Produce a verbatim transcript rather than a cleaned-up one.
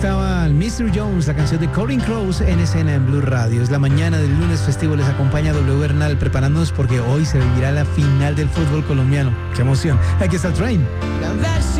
estaba el mister Jones, la canción de Counting Crows en escena en Blue Radio. Es la mañana del lunes festivo, les acompaña W Bernal preparándonos porque hoy se vivirá la final del fútbol colombiano. ¡Qué emoción! Aquí está el Train.